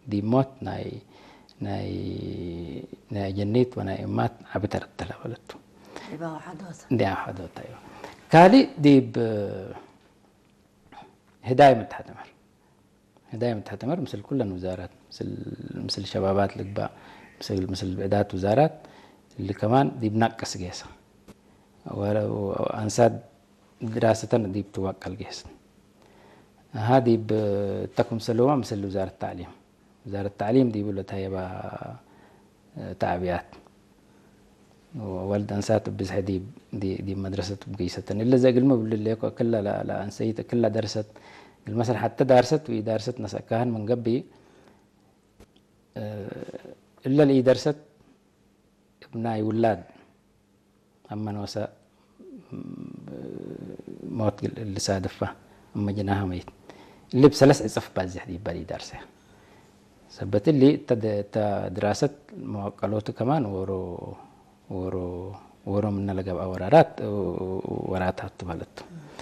دي موت ناي جنيت وناي مات عبتر التلا ولدتو يبقى حدوث دي حدوث أيوة كالي دي هداية متحتمر هداية متحتمر مثل كل الوزارات مثل شبابات الإقباء مثل بعدات وزارات اللي كمان دي بنقص جيسة وأنساد دراسة دي بتوقع الجيسة هذه بتكون سلومة مثل وزارة التعليم وزارة التعليم دي بقولت هي تعبيات وولد أنسات بزح دي مدرسة بقيسة إلا زي قلما بقول لك كلها لا أنسيت كلها درست المثل حتى دارست ودارست نسكاهن من قبي إلا اللي درست ابناء ولاد أما نوسا موت اللي صادفه أما جناها ميت اللي بسلس عصف بازح دي بالي دارسه سبت اللي دراسة مواقلوته كمان ورو من لقب ورات هتبالت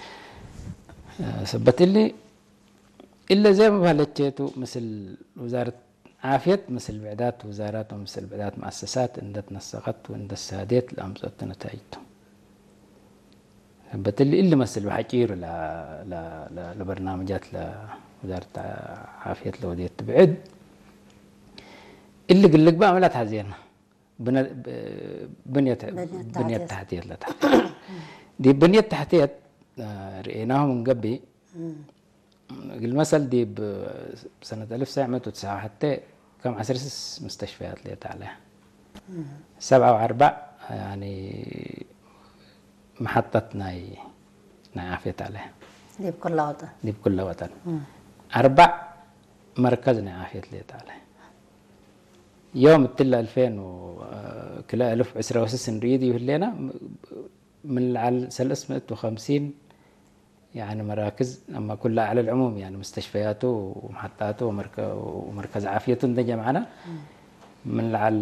سبت اللي إلا زي ما بهالتشيتو مثل وزارة عافية مثل بعدات وزارات ومثل بعدات مؤسسات عندت نسقت وعند السادات لأمزت نتائجته سبت اللي مثل بحكير لبرنامجات لوزارة عافية لودية تبعد اللي قل لك بقى عملت هزينة بنية تحتية لتحت دي بنية تحتية رأيناها من قبل المثل دي بسنة 1909 حتى كم 10 مستشفيات ليت عليها 7 و4 يعني محطة ناي عافية عليها دي بكل وطن 4 مركز عافية ليت عليها يوم التلا 2000 وكلا 1000 عسرة وسس نريدي وهلينا من على 350 يعني مراكز أما كلها على العموم يعني مستشفياته ومحطاته ومركز عافيته ندجى معنا من على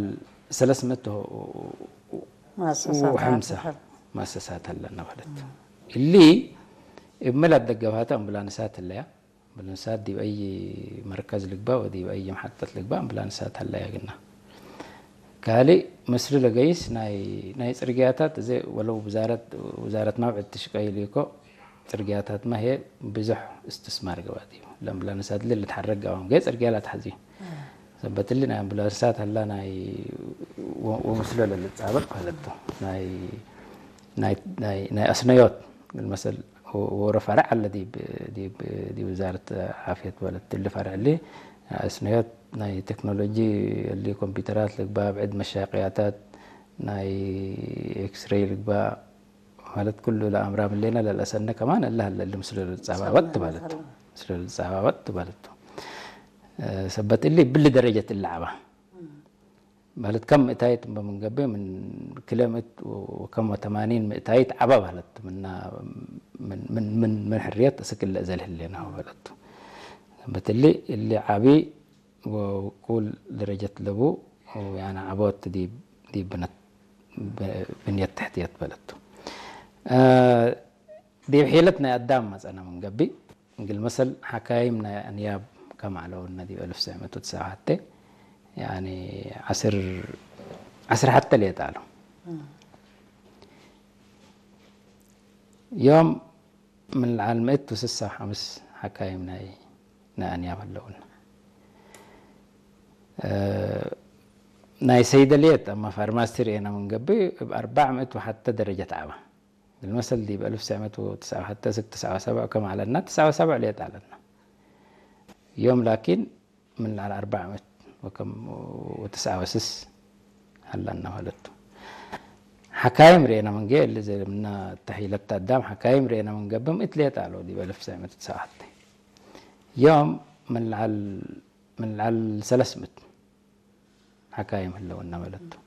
305 مؤسسات هلا نفلت اللي ملت دقوهات أمبولانسات هلا أمبولانسات دي بأي مركز لقباء ودي بأي محطة لقباء أمبولانسات هلا يا قلنا كالي مصر لقيس ناي ترقياتات زي ولو وزارة موعد تشقي ليكو ترقياتات ما هي بزح استثمار قوادي الأمبولانسات اللي تحرق قوام قيس ترقيالات حزي ثبت لنا أمبولانسات هلا ناي ومثل اللي تسابق هلتو ناي أسنيوت المثل ورفع على دي وزارة عافية بلد اللي فرع لي أسنيوت ناي تكنولوجي اللي كمبيوترات لك بعد مشاقياتات ناي إكس راي لك مالت كله لأمرام اللينا للأسنة كمان اللي مسلو للصعبات تبالت سبت اللي باللي درجة اللعبة مالت كم مئتايت من قبل من كيلومتر وكم 80 مئتايت عبا بهلت من حريات أسكن لأزال اللينا هو بهلت سبت اللي عبي وقول درجة لبو ويعني عبوت دي بنية تحتية بلدته دي بحيلتنا قدام مثلا من قبل نقول مثل حكايمنا أنياب كما على النادي 1909 حتى يعني عصر حتى اللي يتعلم يوم من العالميت وسسة 5 حكايمنا أنياب اللون ناي سيدة ليت أما فارماستري أنا من قبل ب400 وحتى درجة عبا المثل دي ب1909 حتى 9 كما على النت 9 ليت على النت يوم لكن من على 400 وكم و9 وسس هلا نهلته حكايم رينا من جاي اللي زي من التحيلات قدام حكايم رينا من قبل اتليت على دي ب1909 حتى يوم من على 300 حكايم هلا ونملته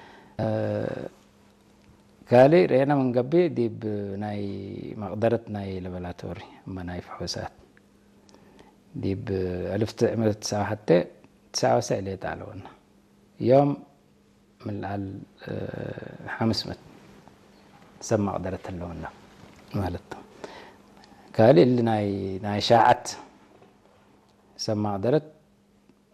كالي رينا من قبل دي بناي مقدرة ناي لابلاتوري اما ناي فحوسات دي ب1909 حتى 9 ليت على ونا يوم من على 500 سمى مقدرة اللون مالته كالي اللي ناي شاعت سمى مقدرة